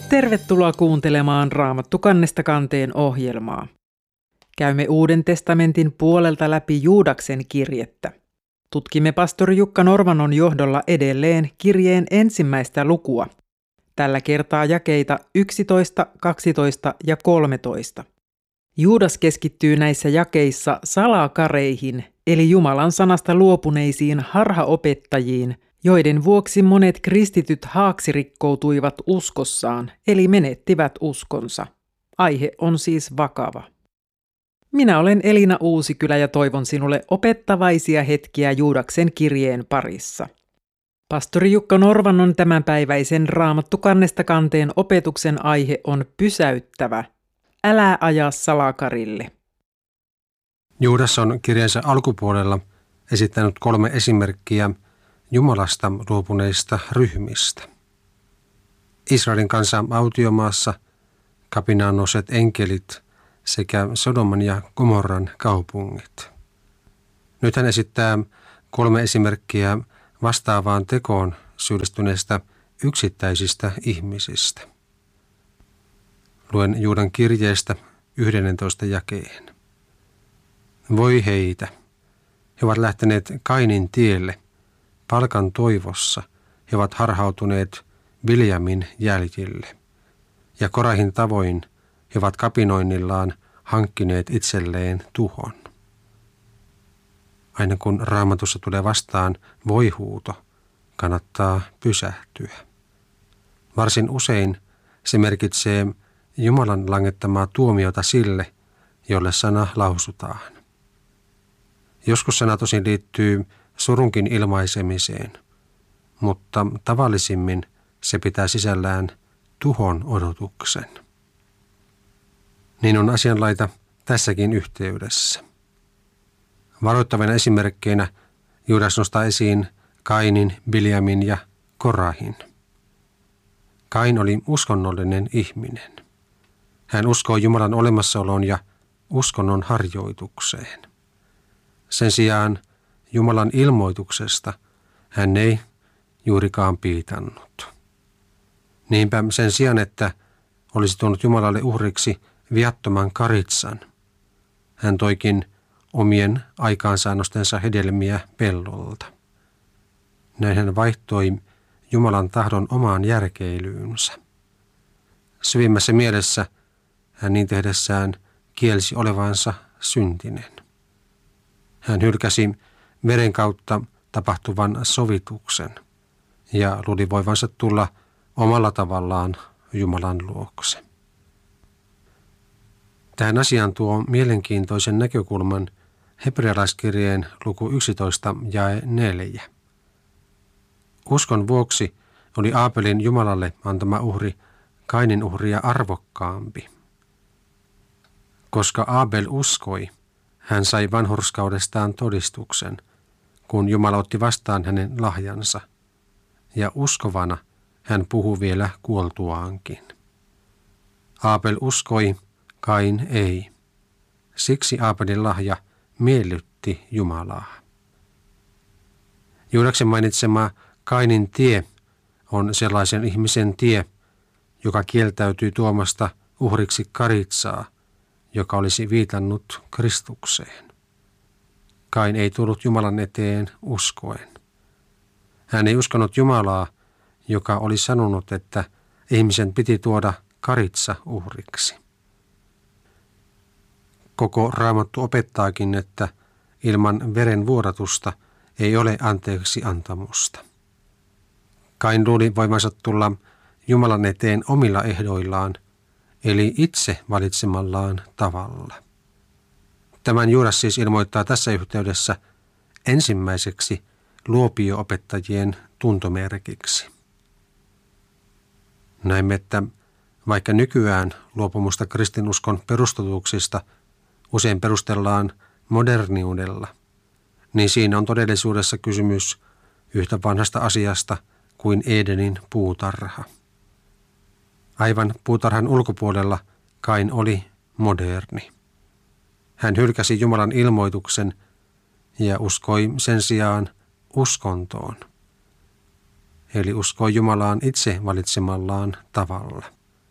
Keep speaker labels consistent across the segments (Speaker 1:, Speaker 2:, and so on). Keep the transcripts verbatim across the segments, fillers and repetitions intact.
Speaker 1: Tervetuloa kuuntelemaan Raamattu kannesta kanteen ohjelmaa. Käymme Uuden testamentin puolelta läpi Juudaksen kirjettä. Tutkimme pastori Jukka Norvanon johdolla edelleen kirjeen ensimmäistä lukua. Tällä kertaa jakeita yksitoista, kaksitoista ja kolmetoista. Juudas keskittyy näissä jakeissa salakareihin, eli Jumalan sanasta luopuneisiin harhaopettajiin, joiden vuoksi monet kristityt haaksirikkoutuivat uskossaan, eli menettivät uskonsa. Aihe on siis vakava. Minä olen Elina Uusikylä ja toivon sinulle opettavaisia hetkiä Juudaksen kirjeen parissa. Pastori Jukka Norvanon tämänpäiväisen Raamattu kannesta kanteen opetuksen aihe on pysäyttävä. Älä aja salakarille.
Speaker 2: Juudas on kirjansa alkupuolella esittänyt kolme esimerkkiä Jumalasta luopuneista ryhmistä. Israelin kansa autiomaassa, kapinaan nousseet enkelit sekä Sodoman ja Gomorran kaupungit. Nyt hän esittää kolme esimerkkiä vastaavaan tekoon syyllistyneistä yksittäisistä ihmisistä. Luen Juudan kirjeestä yhdennentoista jakeen. Voi heitä, he ovat lähteneet Kainin tielle, palkan toivossa he ovat harhautuneet Biljamin jäljille, ja Korahin tavoin he ovat kapinoinnillaan hankkineet itselleen tuhon. Aina kun Raamatussa tulee vastaan voi-huuto, kannattaa pysähtyä. Varsin usein se merkitsee Jumalan langettamaa tuomiota sille, jolle sana lausutaan. Joskus sana tosin liittyy surunkin ilmaisemiseen, mutta tavallisimmin se pitää sisällään tuhon odotuksen. Niin on asianlaita tässäkin yhteydessä. Varoittavina esimerkkeinä Juudas nostaa esiin Kainin, Biljamin ja Korahin. Kain oli uskonnollinen ihminen. Hän uskoi Jumalan olemassaoloon ja uskonnon harjoitukseen. Sen sijaan Jumalan ilmoituksesta hän ei juurikaan piitannut. Niinpä sen sijaan, että olisi tuonut Jumalalle uhriksi viattoman karitsan, hän toikin omien aikaansaannostensa hedelmiä pellolta. Näin hän vaihtoi Jumalan tahdon omaan järkeilyynsä. Syvimmässä mielessä hän niin tehdessään kielsi olevansa syntinen. Hän hylkäsi veren kautta tapahtuvan sovituksen ja luuli voivansa tulla omalla tavallaan Jumalan luokse. Tähän asiaan tuo mielenkiintoisen näkökulman hebrealaiskirjeen luku yksitoista jae neljä. Uskon vuoksi oli Aabelin Jumalalle antama uhri Kainin uhria arvokkaampi. Koska Aabel uskoi, hän sai vanhurskaudestaan todistuksen, kun Jumala otti vastaan hänen lahjansa, ja uskovana hän puhui vielä kuoltuaankin. Aabel uskoi, Kain ei. Siksi Aabelin lahja miellytti Jumalaa. Juudaksen mainitsema Kainin tie on sellaisen ihmisen tie, joka kieltäytyy tuomasta uhriksi karitsaa, joka olisi viitannut Kristukseen. Kain ei tullut Jumalan eteen uskoen. Hän ei uskonut Jumalaa, joka oli sanonut, että ihmisen piti tuoda karitsa uhriksi. Koko Raamattu opettaakin, että ilman veren vuodatusta ei ole anteeksi antamusta. Kain luuli voivansa tulla Jumalan eteen omilla ehdoillaan, eli itse valitsemallaan tavalla. Tämän Juudas siis ilmoittaa tässä yhteydessä ensimmäiseksi luopio-opettajien tuntomerkiksi. Näemme, että vaikka nykyään luopumusta kristinuskon perustotuuksista usein perustellaan moderniudella, niin siinä on todellisuudessa kysymys yhtä vanhasta asiasta kuin Edenin puutarha. Aivan puutarhan ulkopuolella Kain oli moderni. Hän hylkäsi Jumalan ilmoituksen ja uskoi sen sijaan uskontoon. Eli uskoi Jumalaan itse valitsemallaan tavalla.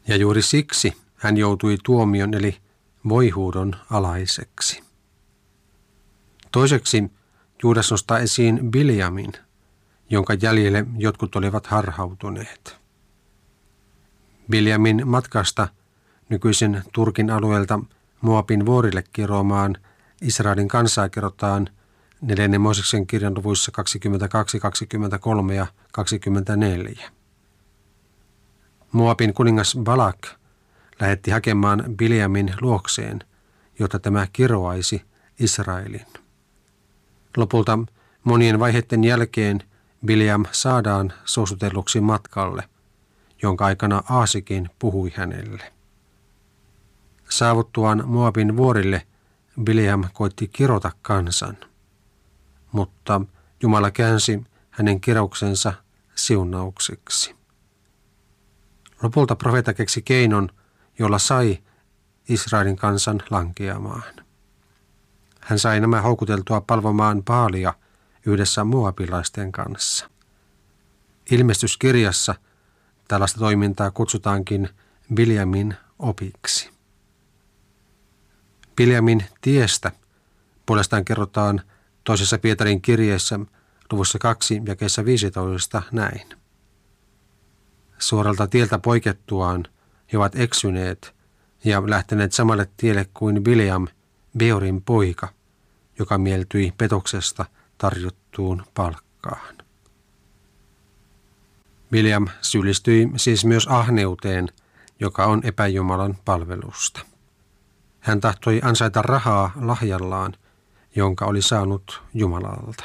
Speaker 2: Ja juuri siksi hän joutui tuomion eli voihuudon alaiseksi. Toiseksi Juudas nostaa esiin Biljamin, jonka jäljelle jotkut olivat harhautuneet. Biljamin matkasta nykyisen Turkin alueelta Moabin vuorille kiroamaan Israelin kansaa kerrotaan neljännen Mooseksen kirjan luvuissa kaksikymmentäkaksi, kaksikymmentäkolme ja kaksikymmentäneljä. Moabin kuningas Balak lähetti hakemaan Biljamin luokseen, jotta tämä kiroaisi Israelin. Lopulta monien vaiheiden jälkeen Biljam saadaan suosutelluksi matkalle, jonka aikana Aasikin puhui hänelle. Saavuttuaan Moabin vuorille Biljam koitti kirota kansan, mutta Jumala käänsi hänen kirouksensa siunaukseksi. Lopulta profeetta keksi keinon, jolla sai Israelin kansan lankeamaan. Hän sai nämä houkuteltua palvomaan Baalia yhdessä moabilaisten kanssa. Ilmestyskirjassa tällaista toimintaa kutsutaankin Biljamin opiksi. Biljamin tiestä puolestaan kerrotaan toisessa Pietarin kirjeessä luvussa kaksi jakeessa viisitoista näin. Suoralta tieltä poikettuaan he ovat eksyneet ja lähteneet samalle tielle kuin Biljam, Beorin poika, joka mieltyi petoksesta tarjottuun palkkaan. Biljam syyllistyi siis myös ahneuteen, joka on epäjumalan palvelusta. Hän tahtoi ansaita rahaa lahjallaan, jonka oli saanut Jumalalta.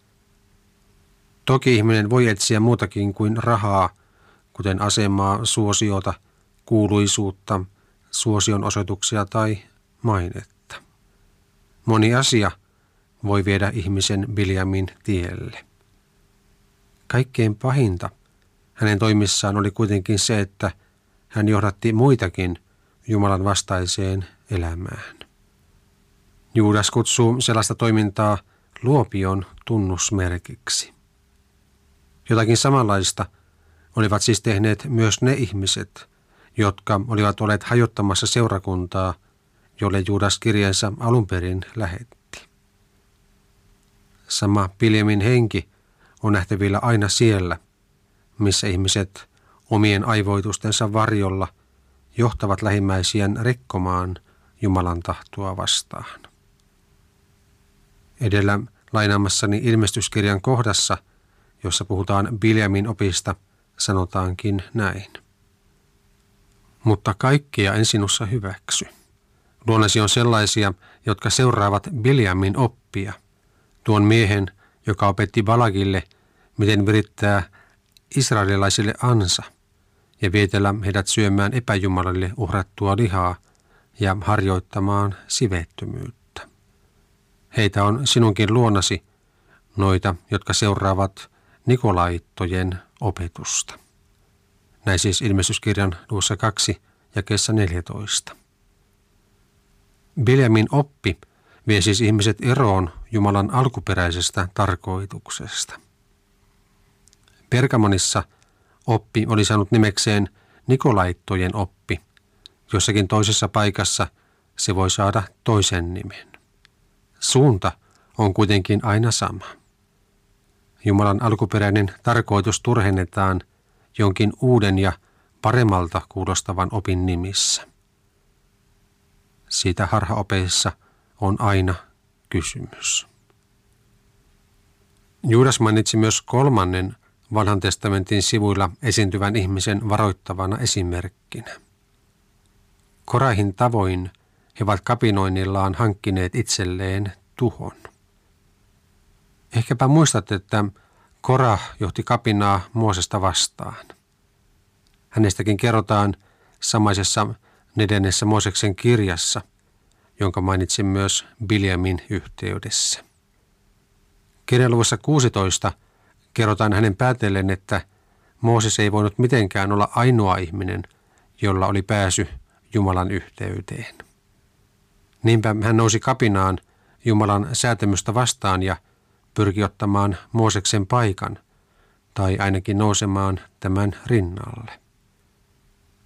Speaker 2: Toki ihminen voi etsiä muutakin kuin rahaa, kuten asemaa, suosiota, kuuluisuutta, suosion osoituksia tai mainetta. Moni asia voi viedä ihmisen Biljamin tielle. Kaikkein pahinta hänen toimissaan oli kuitenkin se, että hän johdatti muitakin Jumalan vastaiseen elämään. Juudas kutsuu sellaista toimintaa luopion tunnusmerkiksi. Jotakin samanlaista olivat siis tehneet myös ne ihmiset, jotka olivat olleet hajottamassa seurakuntaa, jolle Juudas kirjeensa alun perin lähetti. Sama Biljamin henki on nähtävillä aina siellä, missä ihmiset omien aivoitustensa varjolla johtavat lähimmäisiään rikkomaan Jumalan tahtoa vastaan. Edellä lainaamassani ilmestyskirjan kohdassa, jossa puhutaan Biljamin opista, sanotaankin näin. Mutta kaikkia en sinussa hyväksy. Luonasi on sellaisia, jotka seuraavat Biljamin oppia, tuon miehen, joka opetti Balakille, miten virittää israelilaisille ansa ja vietellä heidät syömään epäjumalalle uhrattua lihaa ja harjoittamaan siveettömyyttä. Heitä on sinunkin luonasi, noita, jotka seuraavat nikolaittojen opetusta. Näin siis ilmestyskirjan luvussa kaksi jakeessa neljätoista. Biljamin oppi vie siis ihmiset eroon Jumalan alkuperäisestä tarkoituksesta. Pergamonissa oppi oli saanut nimekseen nikolaittojen oppi. Jossakin toisessa paikassa se voi saada toisen nimen. Suunta on kuitenkin aina sama. Jumalan alkuperäinen tarkoitus turhennetaan jonkin uuden ja paremmalta kuulostavan opin nimissä. Siitä harhaopeissa on aina kysymys. Juudas mainitsi myös kolmannen Vanhan testamentin sivuilla esiintyvän ihmisen varoittavana esimerkkinä. Korahin tavoin he ovat kapinoinnillaan hankkineet itselleen tuhon. Ehkäpä muistat, että Korah johti kapinaa Moosesta vastaan. Hänestäkin kerrotaan samaisessa neljännessä Mooseksen kirjassa, jonka mainitsin myös Biljamin yhteydessä. Kirjan luvussa kuusitoista kerrotaan hänen päätellen, että Mooses ei voinut mitenkään olla ainoa ihminen, jolla oli pääsy Jumalan yhteyteen. Niinpä hän nousi kapinaan Jumalan säätämystä vastaan ja pyrki ottamaan Mooseksen paikan, tai ainakin nousemaan tämän rinnalle.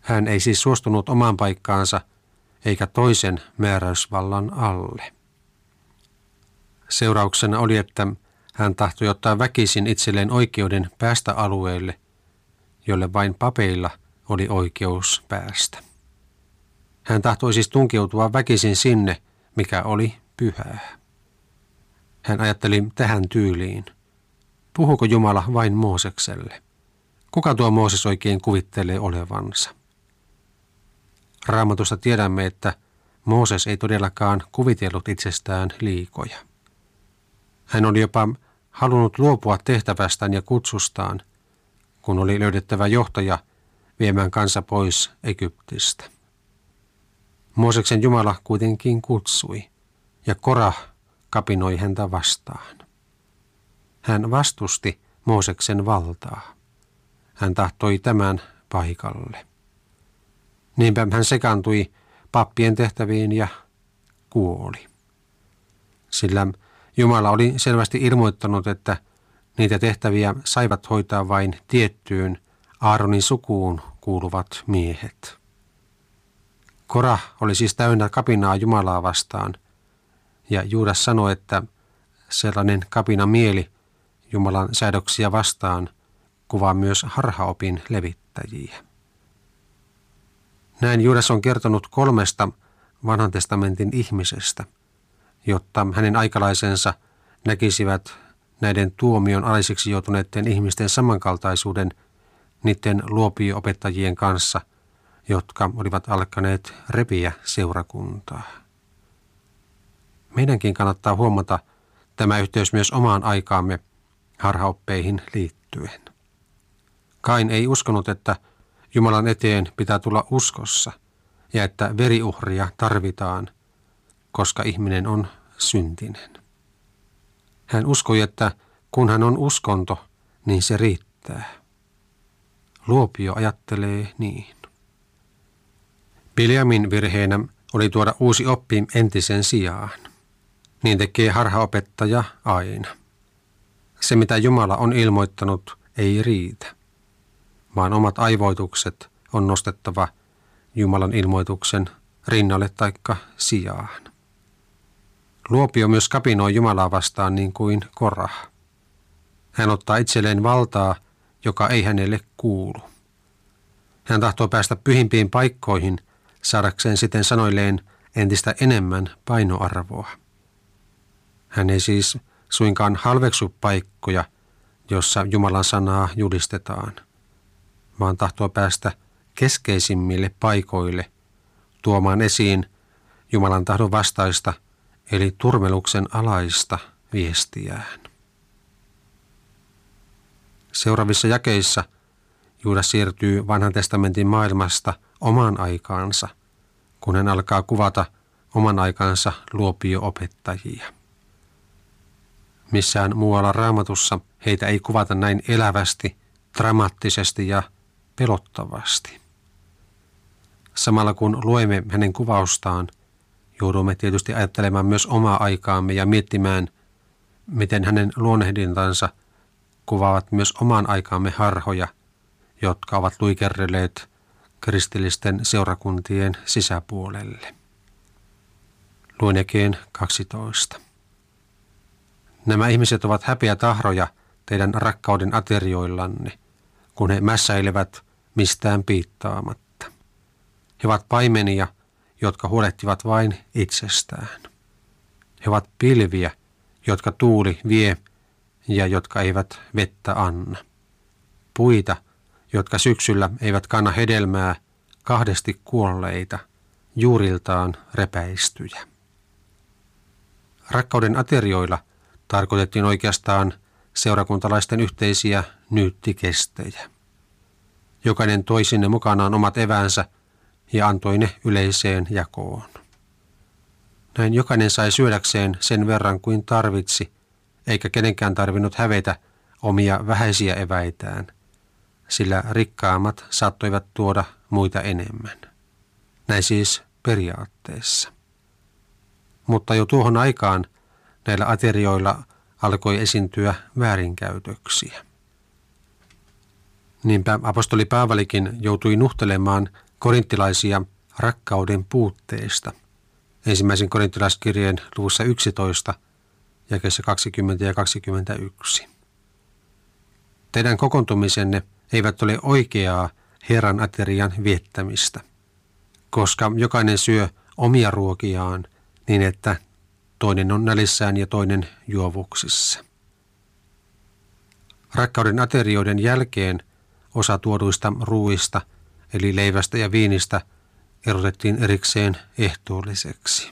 Speaker 2: Hän ei siis suostunut omaan paikkaansa eikä toisen määräysvallan alle. Seurauksena oli, että hän tahtoi ottaa väkisin itselleen oikeuden päästä alueelle, jolle vain papeilla oli oikeus päästä. Hän tahtoi siis tunkeutua väkisin sinne, mikä oli pyhää. Hän ajatteli tähän tyyliin. Puhuuko Jumala vain Moosekselle? Kuka tuo Mooses oikein kuvittelee olevansa? Raamatusta tiedämme, että Mooses ei todellakaan kuvitellut itsestään liikoja. Hän oli jopa halunnut luopua tehtävästään ja kutsustaan, kun oli löydettävä johtaja viemään kansa pois Egyptistä. Mooseksen Jumala kuitenkin kutsui, ja Korah kapinoi häntä vastaan. Hän vastusti Mooseksen valtaa. Hän tahtoi tämän paikalle. Niinpä hän sekaantui pappien tehtäviin ja kuoli. Sillä Jumala oli selvästi ilmoittanut, että niitä tehtäviä saivat hoitaa vain tiettyyn Aaronin sukuun kuuluvat miehet. Korah oli siis täynnä kapinaa Jumalaa vastaan, ja Juudas sanoi, että sellainen kapina mieli Jumalan säädöksiä vastaan kuvaa myös harhaopin levittäjiä. Näin Juudas on kertonut kolmesta vanhan testamentin ihmisestä, jotta hänen aikalaisensa näkisivät näiden tuomion alaisiksi joutuneiden ihmisten samankaltaisuuden niiden luopio-opettajien kanssa, jotka olivat alkaneet repiä seurakuntaa. Meidänkin kannattaa huomata tämä yhteys myös omaan aikaamme harhaoppeihin liittyen. Kain ei uskonut, että Jumalan eteen pitää tulla uskossa ja että veriuhria tarvitaan, koska ihminen on syntinen. Hän uskoi, että kun hän on uskonto, niin se riittää. Luopio ajattelee niin. Biljamin virheenä oli tuoda uusi oppi entisen sijaan. Niin tekee harhaopettaja aina. Se, mitä Jumala on ilmoittanut, ei riitä, vaan omat aivoitukset on nostettava Jumalan ilmoituksen rinnalle taikka sijaan. Luopio myös kapinoi Jumalaa vastaan niin kuin Korah. Hän ottaa itselleen valtaa, joka ei hänelle kuulu. Hän tahtoo päästä pyhimpiin paikkoihin saadakseen siten sanoilleen entistä enemmän painoarvoa. Hän ei siis suinkaan halveksu paikkoja, jossa Jumalan sanaa julistetaan, vaan tahtoo päästä keskeisimmille paikoille tuomaan esiin Jumalan tahdon vastaista, eli turmeluksen alaista viestiään. Seuraavissa jakeissa Juudas siirtyy vanhan testamentin maailmasta omaan aikaansa, kun hän alkaa kuvata oman aikansa luopio-opettajia. Missään muualla Raamatussa heitä ei kuvata näin elävästi, dramaattisesti ja pelottavasti. Samalla kun luemme hänen kuvaustaan, joudumme tietysti ajattelemaan myös omaa aikaamme ja miettimään, miten hänen luonnehdintansa kuvaavat myös oman aikaamme harhoja, jotka ovat luikerrelleet kristillisten seurakuntien sisäpuolelle. Luen jakeen kaksitoista. Nämä ihmiset ovat häpeätahroja teidän rakkauden aterioillanne, kun he mässäilevät mistään piittaamatta. He ovat paimenia, jotka huolehtivat vain itsestään. He ovat pilviä, jotka tuuli vie ja jotka eivät vettä anna. Puita, jotka syksyllä eivät kanna hedelmää, kahdesti kuolleita, juuriltaan repäistyjä. Rakkauden aterioilla tarkoitettiin oikeastaan seurakuntalaisten yhteisiä nyyttikestejä. Jokainen toi sinne mukanaan omat eväänsä ja antoi ne yleiseen jakoon. Näin jokainen sai syödäkseen sen verran kuin tarvitsi, eikä kenenkään tarvinnut hävetä omia vähäisiä eväitään, sillä rikkaammat saattoivat tuoda muita enemmän. Näin siis periaatteessa. Mutta jo tuohon aikaan näillä aterioilla alkoi esiintyä väärinkäytöksiä. Niinpä apostoli Paavalikin joutui nuhtelemaan korinttilaisia rakkauden puutteesta. Ensimmäisen korinttilaiskirjeen luvussa yksitoista, jakeessa kaksikymmentä ja kaksikymmentäyksi. Teidän kokoontumisenne eivät ole oikeaa Herran aterian viettämistä, koska jokainen syö omia ruokiaan niin, että toinen on nälissään ja toinen juovuksissa. Rakkauden aterioiden jälkeen osa tuoduista ruuista, eli leivästä ja viinistä, erotettiin erikseen ehtoolliseksi.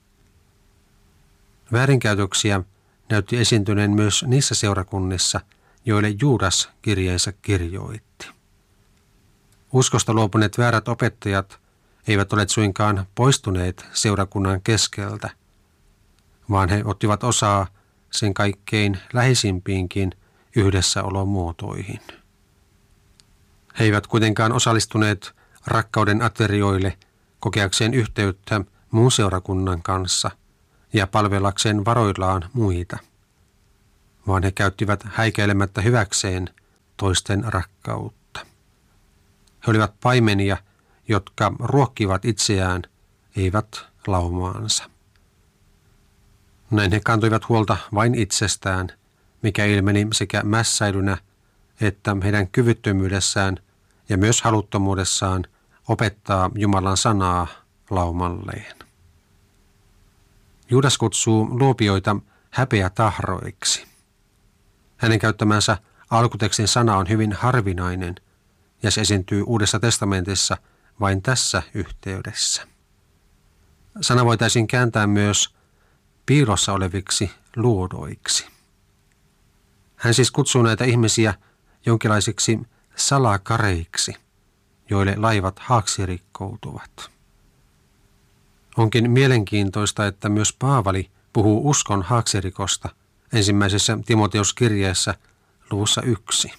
Speaker 2: Väärinkäytöksiä näytti esiintyneen myös niissä seurakunnissa, joille Juudas kirjeensä kirjoitti. Uskosta luopuneet väärät opettajat eivät ole suinkaan poistuneet seurakunnan keskeltä, vaan he ottivat osaa sen kaikkein läheisimpiinkin yhdessäolomuotoihin. He eivät kuitenkaan osallistuneet rakkauden aterioille kokeakseen yhteyttä muun seurakunnan kanssa ja palvelakseen varoillaan muita, vaan he käyttivät häikäilemättä hyväkseen toisten rakkautta. He olivat paimenia, jotka ruokkivat itseään, eivät laumaansa. Näin he kantoivat huolta vain itsestään, mikä ilmeni sekä mässäilynä että heidän kyvyttömyydessään ja myös haluttomuudessaan opettaa Jumalan sanaa laumalleen. Juudas kutsuu luopioita häpeätahroiksi. Hänen käyttämänsä alkutekstin sana on hyvin harvinainen ja se esiintyy Uudessa testamentissa vain tässä yhteydessä. Sana voitaisiin kääntää myös piilossa oleviksi luodoiksi. Hän siis kutsuu näitä ihmisiä jonkinlaisiksi salakareiksi, joille laivat haaksirikkoutuvat. Onkin mielenkiintoista, että myös Paavali puhuu uskon haaksirikosta ensimmäisessä Timoteuskirjeessä luvussa yksi.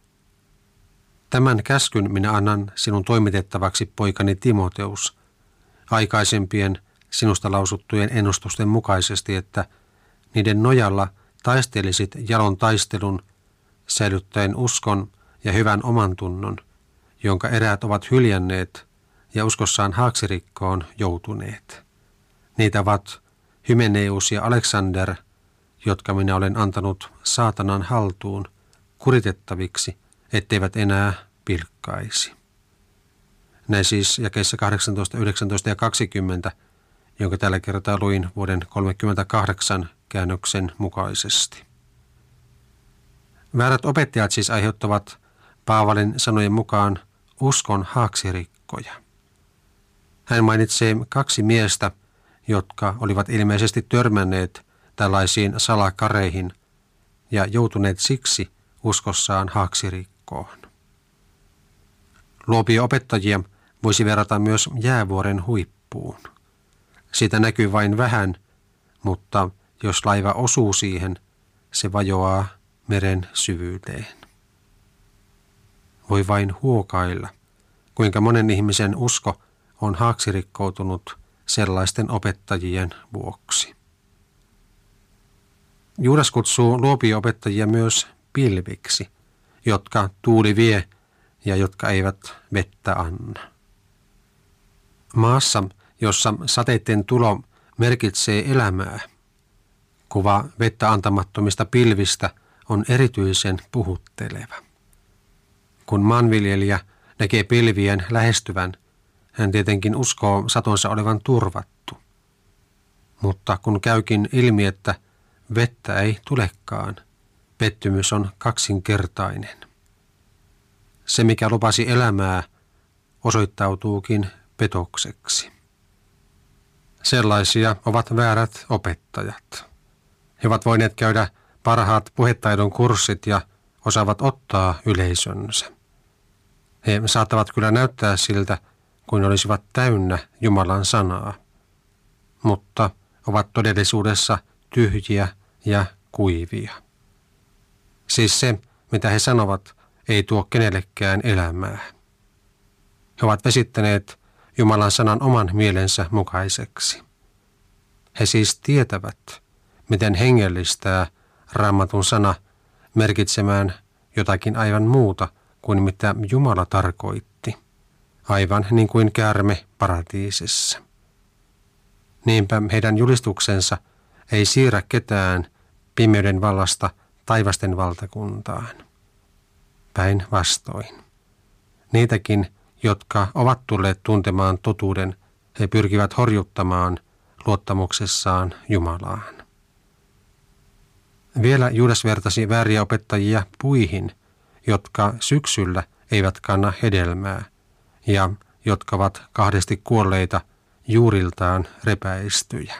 Speaker 2: Tämän käskyn minä annan sinun toimitettavaksi, poikani Timoteus, aikaisempien sinusta lausuttujen ennustusten mukaisesti, että niiden nojalla taistelisit jalon taistelun, säilyttäen uskon ja hyvän omantunnon, jonka eräät ovat hyljänneet ja uskossaan haaksirikkoon joutuneet. Niitä ovat Hymeneus ja Aleksander, jotka minä olen antanut saatanan haltuun kuritettaviksi, etteivät enää pilkkaisi. Näin siis jakeissa kahdeksantoista, yhdeksäntoista ja kaksikymmentä, jonka tällä kertaa luin vuoden kolmekymmentäkahdeksan käännöksen mukaisesti. Väärät opettajat siis aiheuttavat Paavalin sanojen mukaan uskon haaksirikkoja. Hän mainitsee kaksi miestä, jotka olivat ilmeisesti törmänneet tällaisiin salakareihin ja joutuneet siksi uskossaan haaksirikkoon. Luopia opettajia voisi verrata myös jäävuoren huippuun. Siitä näkyy vain vähän, mutta jos laiva osuu siihen, se vajoaa meren syvyyteen. Voi vain huokailla, kuinka monen ihmisen usko on haaksirikkoutunut sellaisten opettajien vuoksi. Juudas kutsuu luopio-opettajia myös pilviksi, jotka tuuli vie ja jotka eivät vettä anna. Maassa, jossa sateiden tulo merkitsee elämää, kuva vettä antamattomista pilvistä on erityisen puhutteleva. Kun maanviljelijä näkee pilvien lähestyvän, hän tietenkin uskoo satonsa olevan turvattu. Mutta kun käykin ilmi, että vettä ei tulekaan, pettymys on kaksinkertainen. Se, mikä lupasi elämää, osoittautuukin petokseksi. Sellaisia ovat väärät opettajat. He ovat voineet käydä parhaat puhetaidon kurssit ja osaavat ottaa yleisönsä. He saattavat kyllä näyttää siltä, kuin olisivat täynnä Jumalan sanaa, mutta ovat todellisuudessa tyhjiä ja kuivia. Siis se, mitä he sanovat, ei tuo kenellekään elämää. He ovat vesittäneet Jumalan sanan oman mielensä mukaiseksi. He siis tietävät, miten hengellistää Raamatun sana merkitsemään jotakin aivan muuta kuin mitä Jumala tarkoitti aivan niin kuin käärme paratiisissa. Niinpä heidän julistuksensa ei siirrä ketään pimeyden vallasta taivasten valtakuntaan. Päinvastoin. Niitäkin, jotka ovat tulleet tuntemaan totuuden, he pyrkivät horjuttamaan luottamuksessaan Jumalaan. Vielä Juudas vertasi vääriä opettajia puihin, jotka syksyllä eivät kanna hedelmää ja jotka ovat kahdesti kuolleita, juuriltaan repäistyjä.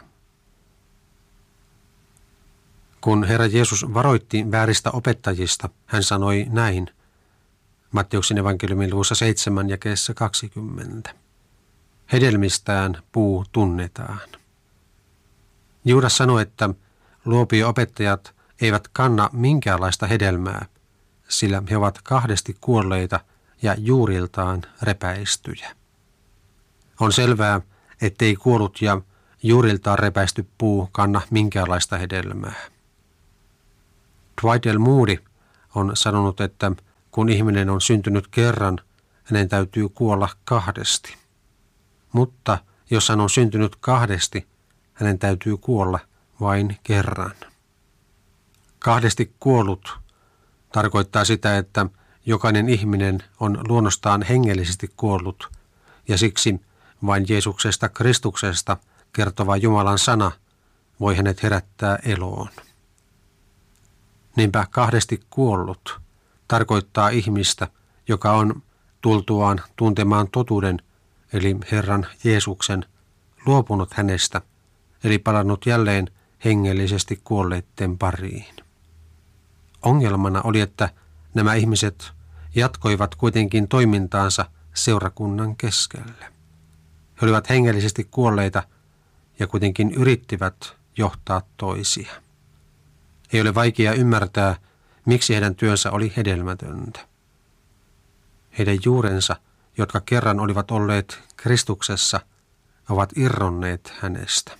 Speaker 2: Kun Herra Jeesus varoitti vääristä opettajista, hän sanoi näin, Matteuksen evankeliumin luvussa seitsemän jakeessa kaksikymmentä. Hedelmistään puu tunnetaan. Juudas sanoi, että luopio-opettajat eivät kanna minkäänlaista hedelmää, sillä he ovat kahdesti kuolleita ja juuriltaan repäistyjä. On selvää, ettei kuollut ja juuriltaan repäisty puu kanna minkäänlaista hedelmää. Dwight L. Moody on sanonut, että kun ihminen on syntynyt kerran, hänen täytyy kuolla kahdesti. Mutta jos hän on syntynyt kahdesti, hänen täytyy kuolla vain kerran. Kahdesti kuollut tarkoittaa sitä, että jokainen ihminen on luonnostaan hengellisesti kuollut ja siksi vain Jeesuksesta Kristuksesta kertova Jumalan sana voi hänet herättää eloon. Niinpä kahdesti kuollut tarkoittaa ihmistä, joka on tultuaan tuntemaan totuuden, eli Herran Jeesuksen, luopunut hänestä, eli palannut jälleen hengellisesti kuolleitten pariin. Ongelmana oli, että nämä ihmiset jatkoivat kuitenkin toimintaansa seurakunnan keskellä. He olivat hengellisesti kuolleita ja kuitenkin yrittivät johtaa toisia. Ei ole vaikea ymmärtää, miksi heidän työnsä oli hedelmätöntä. Heidän juurensa, jotka kerran olivat olleet Kristuksessa, ovat irronneet hänestä.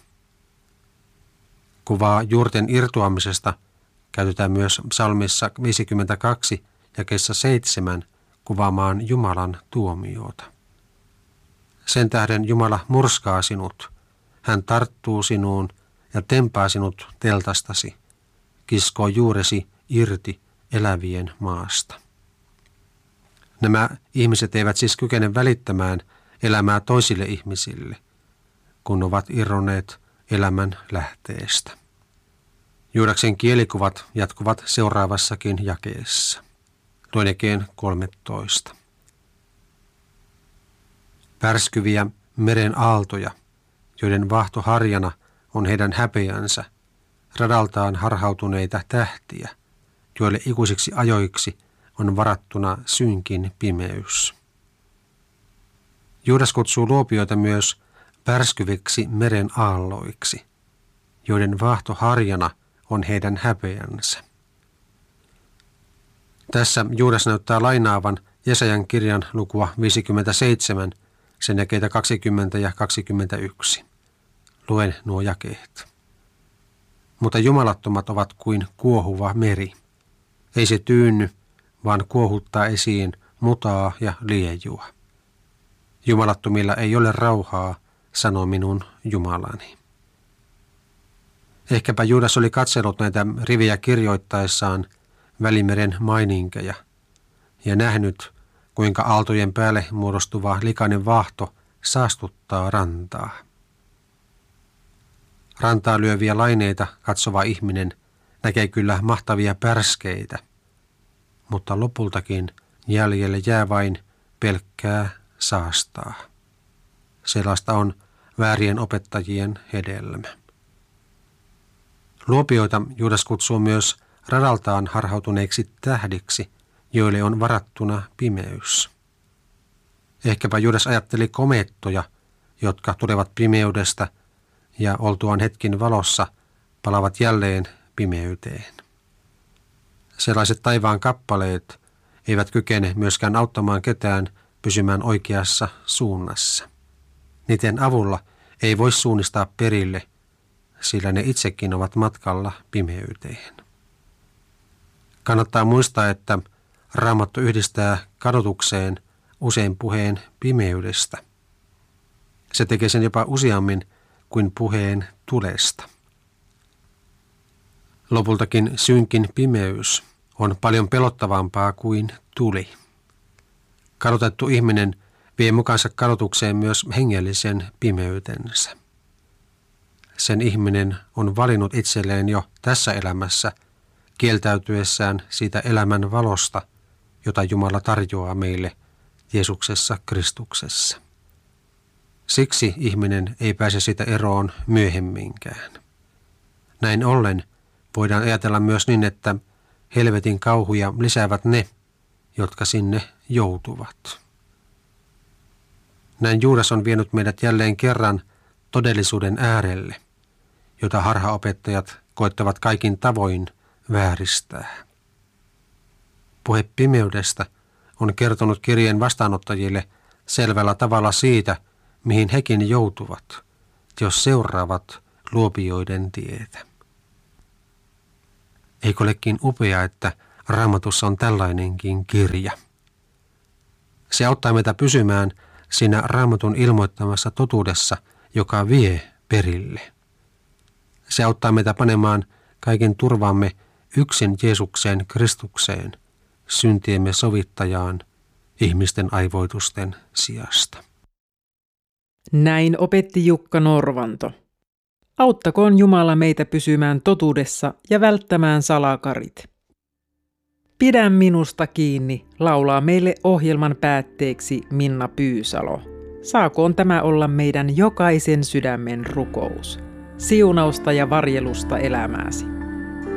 Speaker 2: Kuvaa juurten irtoamisesta käytetään myös psalmissa viisikymmentäkaksi jakeessa seitsemän kuvaamaan Jumalan tuomiota. Sen tähden Jumala murskaa sinut, hän tarttuu sinuun ja tempaa sinut teltastasi, kiskoo juuresi irti elävien maasta. Nämä ihmiset eivät siis kykene välittämään elämää toisille ihmisille, kun ovat irronneet elämän lähteestä. Juudaksen kielikuvat jatkuvat seuraavassakin jakeessa. Luen jakeen kolmetoista. Pärskyviä meren aaltoja, joiden vahto harjana on heidän häpeänsä, radaltaan harhautuneita tähtiä, joille ikuisiksi ajoiksi on varattuna synkin pimeys. Juudas kutsuu luopioita myös pärskyviksi meren aalloiksi, joiden vahto harjana on heidän häpeänsä. Tässä Juudas näyttää lainaavan Jesajan kirjan lukua viisikymmentäseitsemän, sen jakeita kaksikymmentä ja kaksikymmentäyksi. Luen nuo jakeet. Mutta jumalattomat ovat kuin kuohuva meri. Ei se tyynny, vaan kuohuttaa esiin mutaa ja liejua. Jumalattomilla ei ole rauhaa, sanoo minun Jumalani. Ehkäpä Juudas oli katsellut näitä rivejä kirjoittaessaan Välimeren maininkeja ja nähnyt, kuinka aaltojen päälle muodostuva likainen vaahto saastuttaa rantaa. Rantaa lyöviä laineita katsova ihminen näkee kyllä mahtavia pärskeitä, mutta lopultakin jäljelle jää vain pelkkää saastaa. Sellaista on väärien opettajien hedelmä. Luopioita Juudas kutsuu myös radaltaan harhautuneiksi tähdiksi, joille on varattuna pimeys. Ehkäpä Juudas ajatteli komeettoja, jotka tulevat pimeydestä ja oltuaan hetkin valossa palavat jälleen pimeyteen. Sellaiset taivaan kappaleet eivät kykene myöskään auttamaan ketään pysymään oikeassa suunnassa. Niiden avulla ei voi suunnistaa perille, sillä ne itsekin ovat matkalla pimeyteen. Kannattaa muistaa, että Raamattu yhdistää kadotukseen usein puheen pimeydestä. Se tekee sen jopa useammin kuin puheen tulesta. Lopultakin synkin pimeys on paljon pelottavampaa kuin tuli. Kadotettu ihminen vie mukansa kadotukseen myös hengellisen pimeytensä. Sen ihminen on valinnut itselleen jo tässä elämässä kieltäytyessään siitä elämän valosta, jota Jumala tarjoaa meille Jeesuksessa Kristuksessa. Siksi ihminen ei pääse sitä eroon myöhemminkään. Näin ollen voidaan ajatella myös niin, että helvetin kauhuja lisäävät ne, jotka sinne joutuvat. Näin Juudas on vienyt meidät jälleen kerran todellisuuden äärelle, jota harhaopettajat koettavat kaikin tavoin vääristää. Puhe pimeydestä on kertonut kirjeen vastaanottajille selvällä tavalla siitä, mihin hekin joutuvat, jos seuraavat luopioiden tietä. Eikö olekin upea, että Raamatussa on tällainenkin kirja? Se auttaa meitä pysymään siinä Raamatun ilmoittamassa totuudessa, joka vie perille. Se auttaa meitä panemaan kaiken turvamme yksin Jeesukseen Kristukseen, syntiemme sovittajaan, ihmisten aivoitusten sijasta.
Speaker 1: Näin opetti Jukka Norvanto. Auttakoon Jumala meitä pysymään totuudessa ja välttämään salakarit. Pidä minusta kiinni, laulaa meille ohjelman päätteeksi Minna Pyysalo. Saakoon tämä olla meidän jokaisen sydämen rukous. Siunausta ja varjelusta elämääsi.